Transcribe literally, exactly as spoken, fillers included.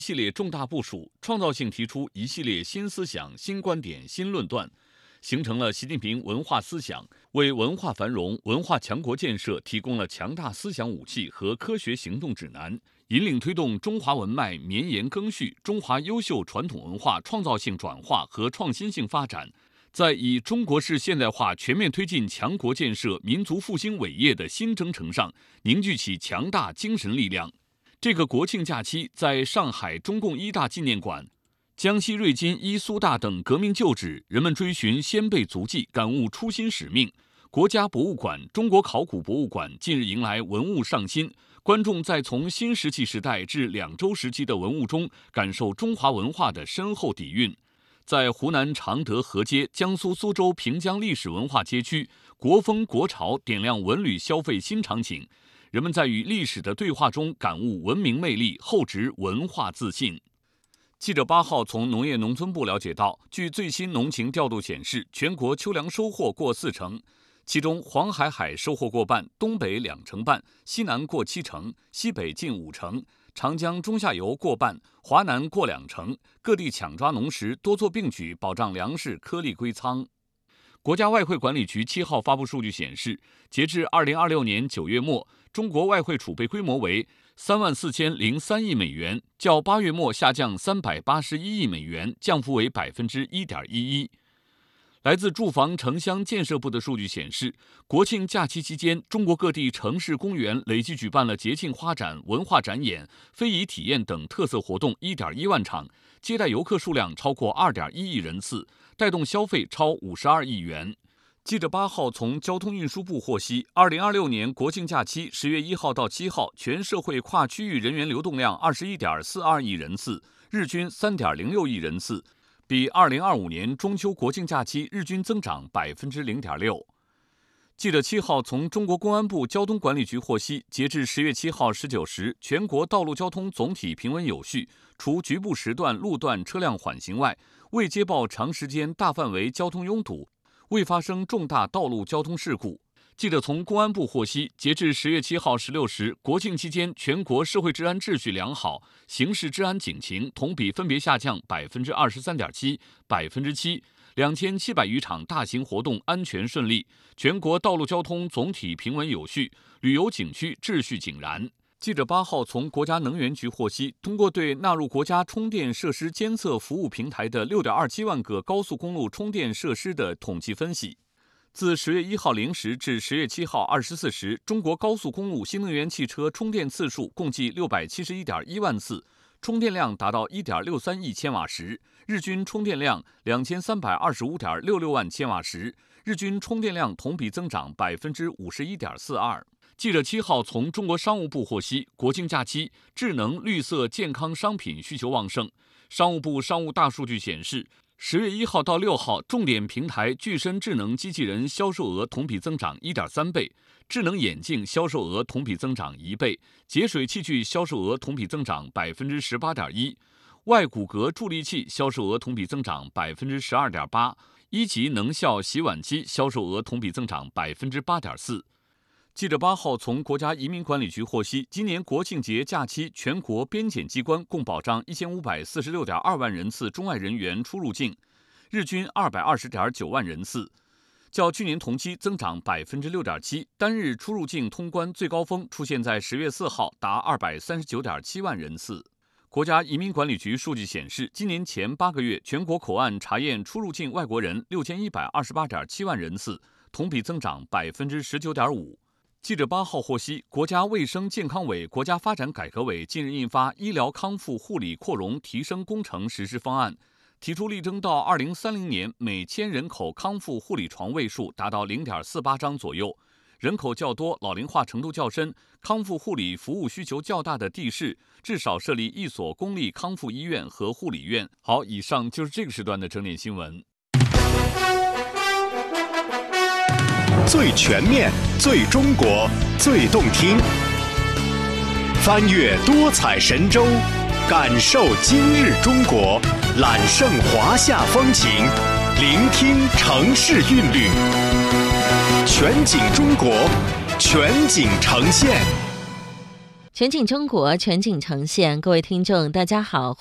系列重大部署，创造性提出一系列新思想、新观点、新论断，形成了习近平文化思想，为文化繁荣、文化强国建设提供了强大思想武器和科学行动指南，引领推动中华文脉绵延更续，中华优秀传统文化创造性转化和创新性发展，在以中国式现代化全面推进强国建设、民族复兴伟业的新征程上凝聚起强大精神力量。这个国庆假期，在上海中共一大纪念馆、江西瑞金一苏大等革命旧址，人们追寻先辈足迹，感悟初心使命。国家博物馆、中国考古博物馆近日迎来文物上新，观众在从新石器时代至两周时期的文物中，感受中华文化的深厚底蕴。在湖南常德河街、江苏苏州平江历史文化街区，国风国潮点亮文旅消费新场景。人们在与历史的对话中感悟文明魅力，厚植文化自信。记者八号从农业农村部了解到，据最新农情调度显示，全国秋粮收获过四成，其中黄海海收获过半，东北两成半，西南过七成，西北近五成，长江中下游过半，华南过两成。各地抢抓农时，多做并举，保障粮食颗粒归仓。国家外汇管理局七号发布数据显示，截至二零二六年九月末，中国外汇储备规模为三万四千零三亿美元，较八月末下降三百八十一亿美元，降幅为百分之一点一一。来自住房城乡建设部的数据显示，国庆假期期间，中国各地城市公园累计举办了节庆花展、文化展演、非遗体验等特色活动一点一万场，接待游客数量超过二点一亿人次，带动消费超五十二亿元。记者八号从交通运输部获悉，二零二六年国庆假期十月一号到七号，全社会跨区域人员流动量二十一点四二亿人次，日均三点零六亿人次，比二零二五年中秋国庆假期日均增长百分之零点六。记者七号从中国公安部交通管理局获悉，截至十月七号十九时，全国道路交通总体平稳有序，除局部时段路段车辆缓行外，未接报长时间大范围交通拥堵，未发生重大道路交通事故。记者从公安部获悉，截至十月七号十六时，国庆期间全国社会治安秩序良好，刑事治安警情同比分别下降百分之二十三点七、百分之七，两千七百余场大型活动安全顺利，全国道路交通总体平稳有序，旅游景区秩序井然。记者八号从国家能源局获悉，通过对纳入国家充电设施监测服务平台的六点二七万个高速公路充电设施的统计分析，自十月一号零时至十月七号二十四时，中国高速公路新能源汽车充电次数共计六百七十一点一万次，充电量达到一点六三亿千瓦时，日均充电量两千三百二十五点六六万千瓦时，日均充电量同比增长百分之五十一点四二。记者七号从中国商务部获悉，国庆假期智能绿色健康商品需求旺盛。商务部商务大数据显示，十月一号到六号，重点平台具身智能机器人销售额同比增长一点三倍，智能眼镜销售额同比增长一倍，节水器具销售额同比增长百分之十八点一，外骨骼助力器销售额同比增长百分之十二点八，一级能效洗碗机销售额同比增长百分之八点四。记者八号从国家移民管理局获悉，今年国庆节假期，全国边检机关共保障一千五百四十六点二万人次中外人员出入境，日均二百二十点九万人次，较去年同期增长百分之六点七。单日出入境通关最高峰出现在十月四号，达二百三十九点七万人次。国家移民管理局数据显示，今年前八个月，全国口岸查验出入境外国人六千一百二十八点七万人次，同比增长百分之十九点五。记者八号获悉，国家卫生健康委、国家发展改革委近日印发《医疗康复护理扩容提升工程实施方案》，提出力争到二零三零年每千人口康复护理床位数达到零点四八张左右。人口较多、老龄化程度较深、康复护理服务需求较大的地市，至少设立一所公立康复医院和护理院。好，以上就是这个时段的整点新闻。 最全面、最中国、最动听，翻越多彩神州，感受今日中国，揽胜华夏风情，聆听城市韵律，全景中国，全景呈现。 全景中国，全景呈现。各位听众，大家好。